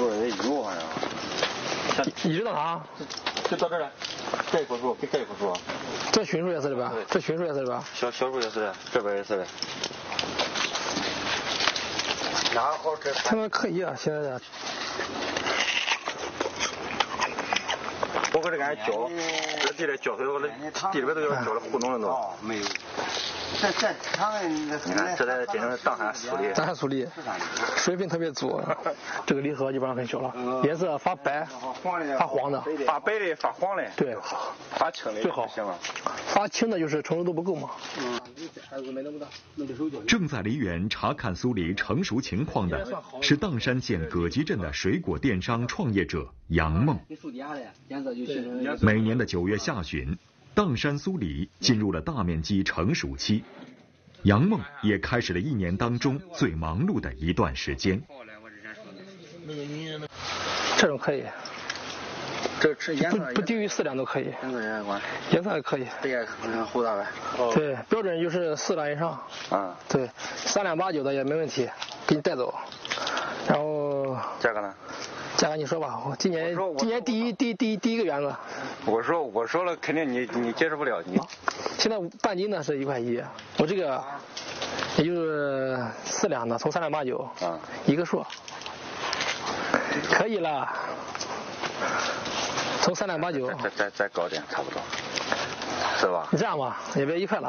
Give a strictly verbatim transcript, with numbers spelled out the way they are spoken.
数也有反正。 一直到哪？ 就到这儿了，这一棵树跟这一棵树。 这群树也是的吧？这群树也是的吧？ 小小树也是的，这边也是的。哪好吃？ 他们可以啊，现在的。 我搁这给俺浇，这地里浇水，我这地里边都有浇的糊弄了都。没有。这这他们你看，这在真正的大山苏梨。 大山苏梨，水分特别足。这个梨核基本上很小了，颜色发白、发黄的。 发白的、发黄的。 对， 发青的最好。 行了。 发青的就是成熟度不够嘛。 嗯。正在梨园查看苏梨成熟情况的是砀山县葛集镇的水果电商创业者杨梦。每年的九月下旬，砀山苏梨进入了大面积成熟期，杨梦也开始了一年当中最忙碌的一段时间。 这种可以。 这这颜色不不低于四两都可以， 颜色也管， 颜色还可以， 这也厚大呗。 对，标准就是四两以上。 啊， 对，三两八九的也没问题，给你带走。然后价格呢？ 价格你说吧，我今年我今年第一第第第一个园子。 我说我说了，肯定你你接受不了你。 现在半斤呢是一块一，我这个也就是四两的，从三两八九， 啊， 一个数，可以了。从三两八九， 再再再高点，差不多，是吧？ 你这样吧，也别一块了。